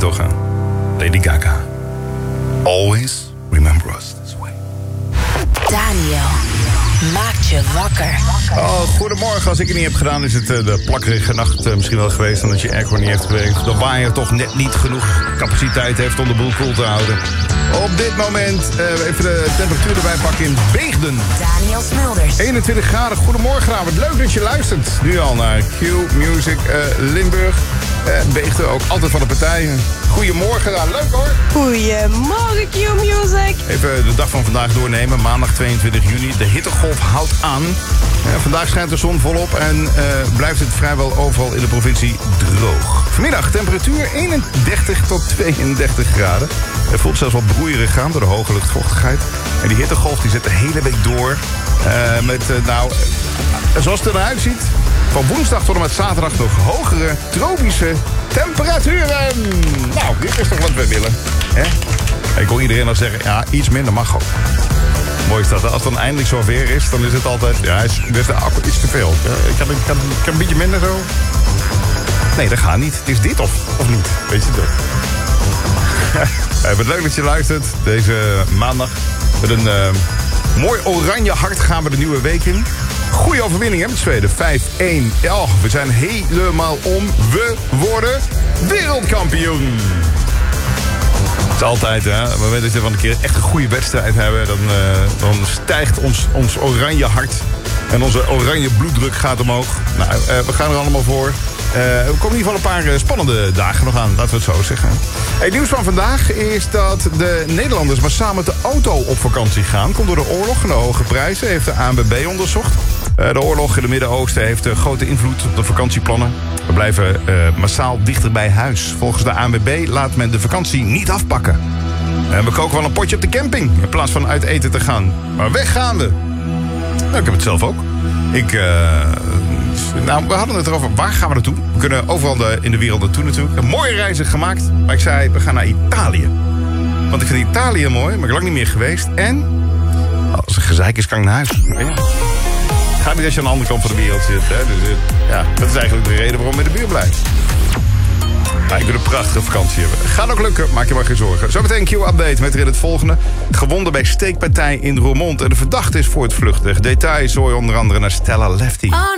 toch, hè? Lady Gaga. Always remember us this way. Daniel maakt je wakker. Oh, goedemorgen. Als ik het niet heb gedaan, is het de plakkerige nacht misschien wel geweest. Omdat je airco niet heeft gewerkt. De waaier toch net niet genoeg capaciteit heeft om de boel koel te houden. Op dit moment even de temperatuur erbij pakken in Beegden. Daniel Smulders. 21 graden. Goedemorgen, Robert. Leuk dat je luistert. Nu al naar Q-Music Limburg. Beegden ook altijd van de partijen. Goedemorgen, leuk hoor. Goedemorgen Q-Music. Even de dag van vandaag doornemen. Maandag 22 juni. De hittegolf houdt aan. Vandaag schijnt de zon volop en blijft het vrijwel overal in de provincie droog. Vanmiddag temperatuur 31 tot 32 graden. Het voelt zelfs wat broeierig aan door de hoge luchtvochtigheid. En die hittegolf die zet de hele week door. Zoals het eruit ziet, van woensdag tot en met zaterdag nog hogere tropische temperaturen. Nou, dit is toch wat we willen. Hè? Ik hoor iedereen al zeggen, ja, iets minder mag ook. Mooi is dat. Als het dan eindelijk zover is, dan is het altijd... Ja, is de accu iets te veel. Kan een beetje minder zo? Nee, dat gaat niet. Het is dit of niet. Weet je dat? Wat leuk dat je luistert. Deze maandag. Met een mooi oranje hart gaan we de nieuwe week in. Goeie overwinning hè, met Zweden. 5-1. Oh, we zijn helemaal om. We worden wereldkampioen. Het is altijd, hè. Op het moment dat we van een keer echt een goede wedstrijd hebben... dan stijgt ons oranje hart. En onze oranje bloeddruk gaat omhoog. Nou, we gaan er allemaal voor. Er komen in ieder geval een paar spannende dagen nog aan. Laten we het zo zeggen. Het nieuws van vandaag is dat de Nederlanders massaal met de auto op vakantie gaan. Komt door de oorlog en de hoge prijzen. Heeft de ANWB onderzocht. De oorlog in het Midden-Oosten heeft grote invloed op de vakantieplannen. We blijven massaal dichter bij huis. Volgens de ANWB laat men de vakantie niet afpakken. En we koken wel een potje op de camping in plaats van uit eten te gaan. Maar weg gaan we. Nou, ik heb het zelf ook. We hadden het erover, waar gaan we naartoe? We kunnen overal in de wereld naartoe natuurlijk. Een mooie reizen gemaakt. Maar ik zei, we gaan naar Italië. Want ik vind Italië mooi, maar ik ben lang niet meer geweest. En als er gezeik is, kan ik naar huis. Ja. Gaat niet als je aan de andere kant van de wereld zit. Hè? Dus, dat is eigenlijk de reden waarom we in de buurt blijven. Ja, ik wil een prachtige vakantie hebben. Gaat ook lukken, maak je maar geen zorgen. Zometeen een Q-update met erin het volgende. Gewonden bij steekpartij in Roermond. En de verdachte is voor het vluchten. Details hoor je onder andere naar Stella Lefty.